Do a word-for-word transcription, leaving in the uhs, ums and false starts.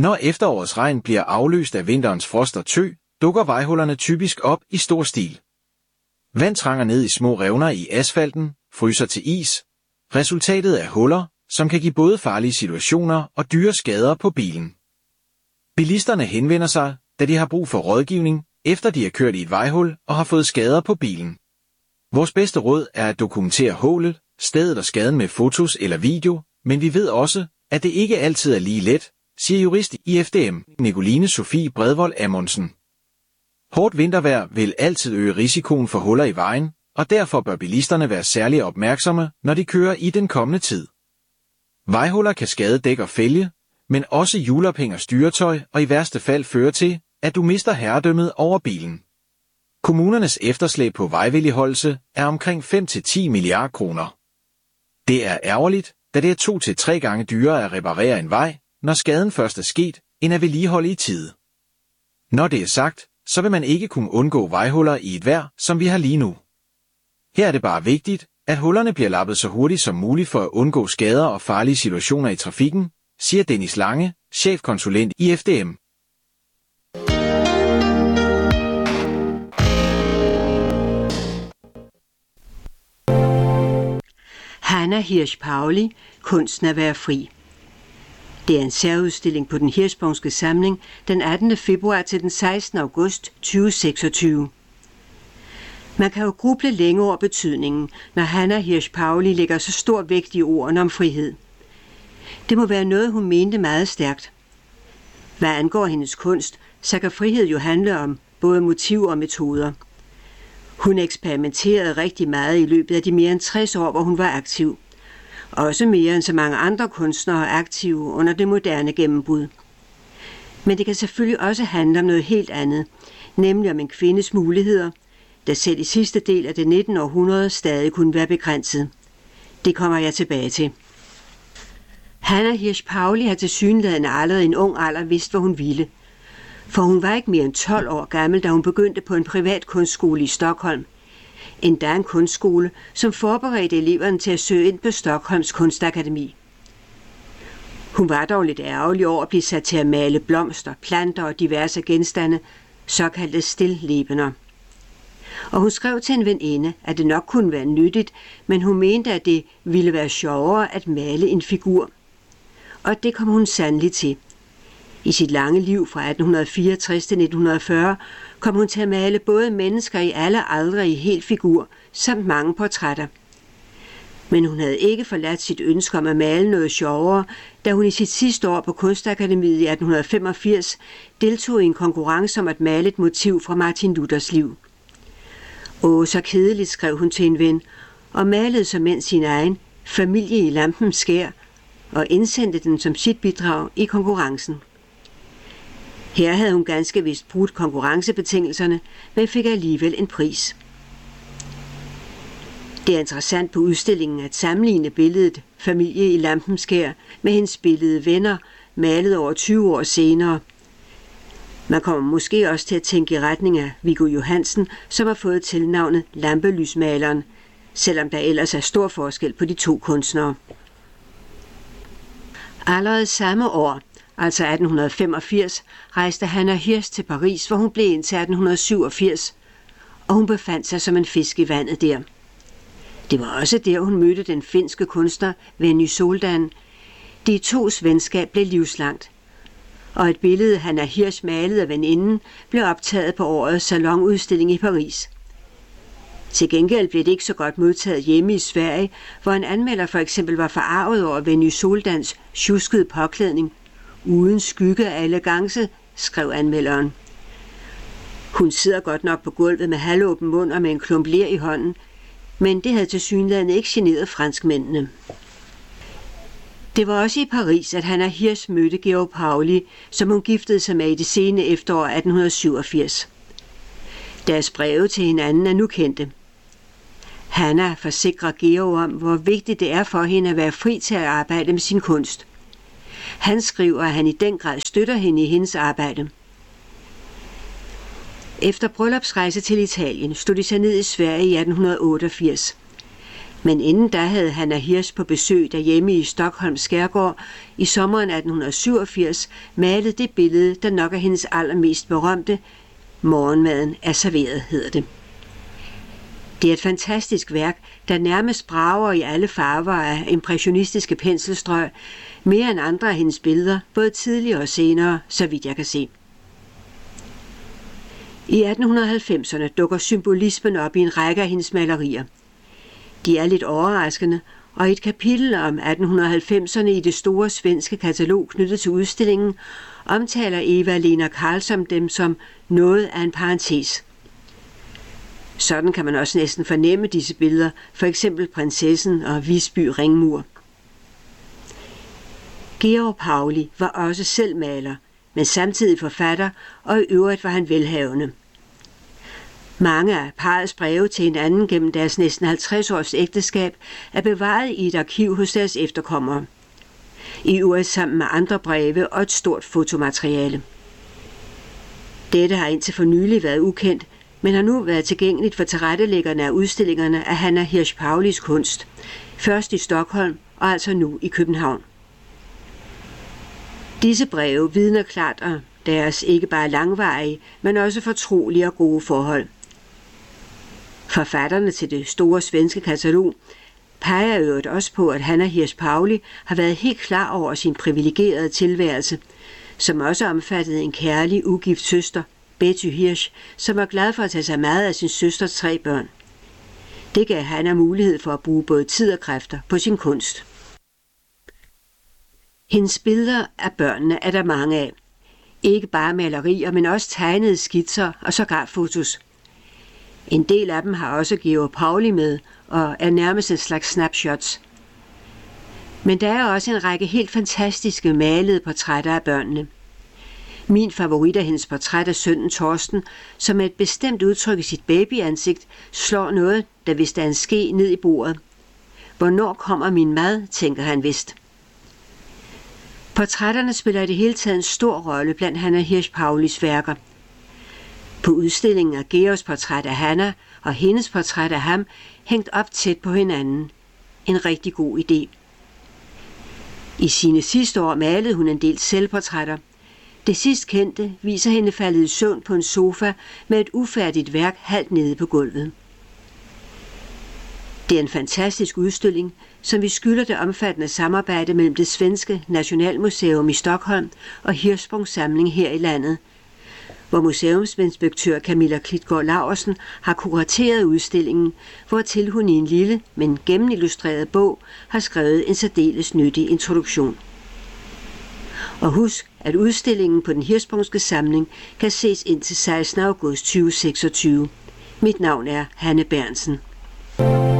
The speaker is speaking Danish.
Når efterårets regn bliver afløst af vinterens frost og tø, dukker vejhullerne typisk op i stor stil. Vand trænger ned i små revner i asfalten, fryser til is. Resultatet er huller, som kan give både farlige situationer og dyre skader på bilen. Bilisterne henvender sig, da de har brug for rådgivning, efter de har kørt i et vejhul og har fået skader på bilen. Vores bedste råd er at dokumentere hullet, stedet og skaden med fotos eller video, men vi ved også, at det ikke altid er lige let, siger jurist i F D M, Nicoline Sofie Bredvold Amundsen. Hårdt vintervejr vil altid øge risikoen for huller i vejen, og derfor bør bilisterne være særlig opmærksomme, når de kører i den kommende tid. Vejhuller kan skade dæk og fælge, men også hjulophæng og styretøj og i værste fald føre til, at du mister herredømmet over bilen. Kommunernes efterslæb på vejvedligeholdelse er omkring fem til ti milliarder kroner. Det er ærgerligt, da det er to til tre gange dyrere at reparere en vej, når skaden først er sket, end at vedligeholde i tide. Når det er sagt, så vil man ikke kunne undgå vejhuller i et vejr, som vi har lige nu. Her er det bare vigtigt, at hullerne bliver lappet så hurtigt som muligt for at undgå skader og farlige situationer i trafikken, siger Dennis Lange, chefkonsulent i F D M. Hannah Hirsch-Pauli, kunsten at være fri. Det er en særudstilling på den Hirschsprungske Samling den attende februar til den sekstende august tyve seksogtyve. Man kan jo gruble længe over betydningen, når Hannah Hirsch-Pauli lægger så stor vægt i ordene om frihed. Det må være noget, hun mente meget stærkt. Hvad angår hendes kunst, så kan frihed jo handle om både motiver og metoder. Hun eksperimenterede rigtig meget i løbet af de mere end tres år, hvor hun var aktiv. Også mere end så mange andre kunstnere er aktive under det moderne gennembrud. Men det kan selvfølgelig også handle om noget helt andet, nemlig om en kvindes muligheder, der selv i sidste del af det nittende århundrede stadig kunne være begrænset. Det kommer jeg tilbage til. Hannah Hirsch-Pauli har tilsyneladende allerede i en ung alder vidst, hvad hun ville. For hun var ikke mere end tolv år gammel, da hun begyndte på en privat kunstskole i Stockholm. Endda en kunstskole, som forberedte eleverne til at søge ind på Stockholms kunstakademi. Hun var dog lidt ærgerlig over at blive sat til at male blomster, planter og diverse genstande, såkaldte stilllebener. Og hun skrev til en veninde, at det nok kunne være nyttigt, men hun mente, at det ville være sjovere at male en figur. Og det kom hun sandelig til. I sit lange liv fra atten fireogtres til nitten fyrre kom hun til at male både mennesker i alle aldre i hel figur, samt mange portrætter. Men hun havde ikke forladt sit ønske om at male noget sjovere, da hun i sit sidste år på Kunstakademiet i atten femogfirs deltog i en konkurrence om at male et motiv fra Martin Luthers liv. Åh, så kedeligt, skrev hun til en ven, og malede som mænd sin egen Familie i lampens skær, og indsendte den som sit bidrag i konkurrencen. Her havde hun ganske vist brudt konkurrencebetingelserne, men fik alligevel en pris. Det er interessant på udstillingen at sammenligne billedet Familie i lampens skær med hendes billede Venner, malet over tyve år senere. Man kommer måske også til at tænke i retning af Viggo Johansen, som har fået tilnavnet Lampelysmaleren, selvom der ellers er stor forskel på de to kunstnere. Allerede samme år, altså atten femogfirs, rejste Hannah Hirsch til Paris, hvor hun blev indtil atten syvogfirs, og hun befandt sig som en fisk i vandet der. Det var også der, hun mødte den finske kunstner Venny Soldan. De tos venskab blev livslangt, og et billede, Hannah Hirsch malede af veninden, blev optaget på årets salonudstilling i Paris. Til gengæld blev det ikke så godt modtaget hjemme i Sverige, hvor en anmelder for eksempel var forarvet over Venny Soldans sjuskede påklædning. Uden skygge af elegance, skrev anmelderen. Hun sidder godt nok på gulvet med halvåben mund og med en klump ler i hånden, men det havde tilsyneladende ikke generet franskmændene. Det var også i Paris, at Hannah Hirsch mødte Georg Pauli, som hun giftede sig med i det sene efterår atten syvogfirs. Deres breve til hinanden er nu kendte. Hannah forsikrer Georg om, hvor vigtigt det er for hende at være fri til at arbejde med sin kunst. Han skriver, at han i den grad støtter hende i hendes arbejde. Efter bryllupsrejse til Italien stod de sig ned i Sverige i atten otteogfirs. Men inden da havde Hanna Hirsch på besøg derhjemme i Stockholms skærgård i sommeren atten syvogfirs malet det billede, der nok er hendes allermest berømte. Morgenmaden er serveret, hedder det. Det er et fantastisk værk, der nærmest brager i alle farver af impressionistiske penselstrøg, mere end andre af hendes billeder, både tidligere og senere, så vidt jeg kan se. I atten halvfemserne dukker symbolismen op i en række af hendes malerier. De er lidt overraskende, og i et kapitel om atten halvfemserne i det store svenske katalog knyttet til udstillingen, omtaler Eva-Lena Karlsson dem som noget af en parentes. Sådan kan man også næsten fornemme disse billeder, for eksempel prinsessen og Visby ringmur. Georg Pauli var også selv maler, men samtidig forfatter, og i øvrigt var han velhavende. Mange af parrets breve til hinanden gennem deres næsten halvtreds års ægteskab er bevaret i et arkiv hos deres efterkommere. I øvrigt sammen med andre breve og et stort fotomateriale. Dette har indtil for nylig været ukendt, men har nu været tilgængeligt for tilrettelæggerne af udstillingerne af Hanna Hirsch Paulis kunst, først i Stockholm og altså nu i København. Disse breve vidner klart om deres ikke bare langvarige, men også fortrolige og gode forhold. Forfatterne til det store svenske katalog peger øvrigt også på, at Hanna Hirsch Pauli har været helt klar over sin privilegerede tilværelse, som også omfattede en kærlig, ugift søster, Betty Hirsch, som var glad for at tage sig meget af sin søsters tre børn. Det gav Hanna mulighed for at bruge både tid og kræfter på sin kunst. Hendes billeder af børnene er der mange af. Ikke bare malerier, men også tegnede skitser og sågar fotos. En del af dem har også Georg Pauli med og er nærmest en slags snapshots. Men der er også en række helt fantastiske malede portrætter af børnene. Min favorit er hendes portræt af sønnen Torsten, som med et bestemt udtryk i sit babyansigt slår noget, der vist er en ske, ned i bordet. Hvornår kommer min mad, tænker han vist. Portrætterne spiller i det hele taget en stor rolle blandt Hanna Hirsch Paulis værker. På udstillingen er Georgs portræt af Hanna og hendes portræt af ham hængt op tæt på hinanden. En rigtig god idé. I sine sidste år malede hun en del selvportrætter. Det sidst kendte viser hende faldet i søvn på en sofa med et ufærdigt værk halvt nede på gulvet. Det er en fantastisk udstilling, som vi skylder det omfattende samarbejde mellem det svenske Nationalmuseum i Stockholm og Hirschsprungs samling her i landet, hvor museumsinspektør Camilla Klitgaard Laursen har kurateret udstillingen, hvortil hun i en lille, men gennemillustreret bog har skrevet en særdeles nyttig introduktion. Og husk, at udstillingen på den Hirschsprungske samling kan ses indtil sekstende august tyve seksogtyve. Mit navn er Hanne Berntsen.